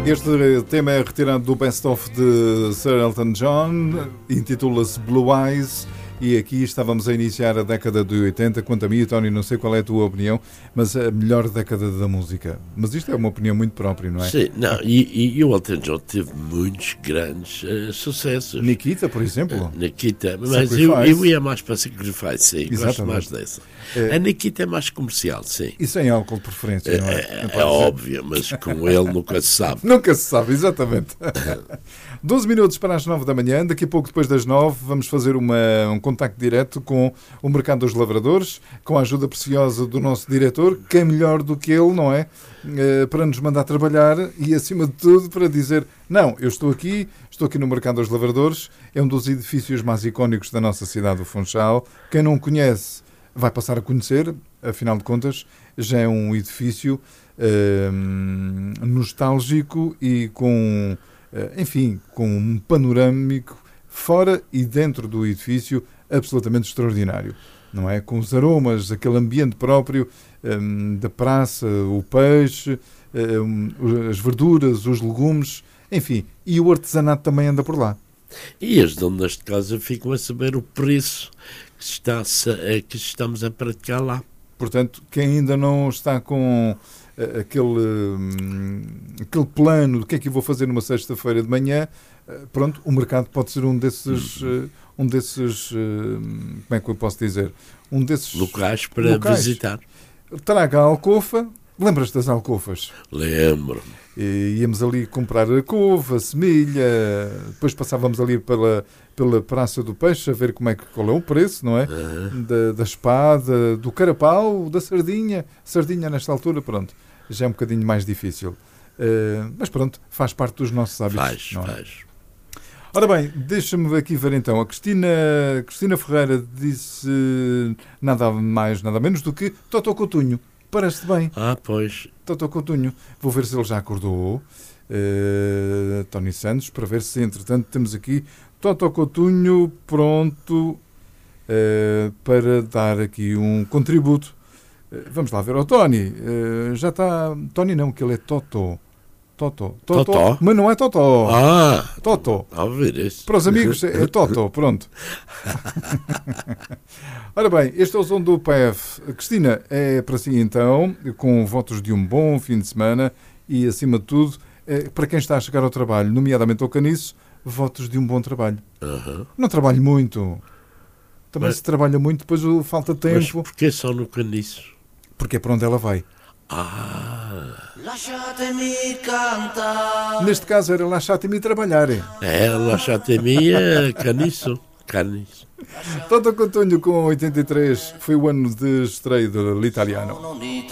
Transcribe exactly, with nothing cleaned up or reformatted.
Este tema é retirado do best-of de Sir Elton John, intitula-se Blue Eyes. E aqui estávamos a iniciar a década de oitenta. Quanto a mim, Tony, não sei qual é a tua opinião, mas a melhor década da música. Mas isto é uma opinião muito própria, não é? Sim, não, e, e o Elton John teve muitos grandes uh, sucessos. Nikita, por exemplo. Uh, Nikita, mas eu, eu ia mais para Sacrifice, sim, Exatamente. Gosto mais dessa. É, a Nikita é mais comercial, sim. E sem álcool de preferência, não é? É, é, é óbvio, mas com ele nunca se sabe. Nunca se sabe, exatamente. doze minutos para as nove da manhã. Daqui a pouco, depois das nove, vamos fazer uma, um contacto direto com o Mercado dos Lavradores, com a ajuda preciosa do nosso diretor, que é melhor do que ele, não é? Uh, para nos mandar trabalhar e, acima de tudo, para dizer, não, eu estou aqui, estou aqui no Mercado dos Lavradores, é um dos edifícios mais icónicos da nossa cidade do Funchal. Quem não conhece vai passar a conhecer, afinal de contas, já é um edifício uh, nostálgico e com, uh, enfim, com um panorâmico fora e dentro do edifício absolutamente extraordinário, não é? Com os aromas, aquele ambiente próprio um, da praça, o peixe, um, as verduras, os legumes, enfim, e o artesanato também anda por lá. E as donas de casa ficam a saber o preço que, está, que estamos a praticar lá. Portanto, quem ainda não está com uh, aquele, um, aquele plano do que é que eu vou fazer numa sexta-feira de manhã, uh, pronto, o mercado pode ser um desses, uh, um desses uh, como é que eu posso dizer? Um desses locais para locais. visitar. Traga a alcofa. Lembras-te das alcofas? Lembro. E íamos ali comprar a couve, a semilha, depois passávamos ali pela, pela Praça do Peixe a ver como é que, qual é o preço, não é? Uhum. Da, da espada, do carapau, da sardinha. Sardinha nesta altura, pronto, já é um bocadinho mais difícil. Uh, mas pronto, faz parte dos nossos hábitos. Faz, não é? faz. Ora bem, deixa-me aqui ver então. A Cristina, Cristina Ferreira disse nada mais, nada menos do que Totó Coutinho. Parece-te bem. Ah, pois. Totó Coutinho. Vou ver se ele já acordou. Uh, Tony Santos, para ver se, entretanto, temos aqui Totó Coutinho pronto uh, para dar aqui um contributo. Uh, vamos lá ver. O oh, Tony, uh, já está... Tony não, que ele é Totó. Totó. Totó. Totó? Mas não é Totó. Ah! Totó. A ver isso. Para os amigos é Totó, pronto. Ora bem, este é o som do P F. Cristina, é para si então, com votos de um bom fim de semana e, acima de tudo, é, para quem está a chegar ao trabalho, nomeadamente ao Caniço, votos de um bom trabalho. Uhum. Não trabalho muito. Também mas, se trabalha muito, depois falta tempo. Mas porquê só no Caniço? Porque é para onde ela vai. Ah! Lasciatemi cantare. Neste caso era lasciatemi trabalhar. É, lasciatemi é Caniço. Caniço. Totó Coutinho com oitenta e três foi o ano de estreia do L'Italiano.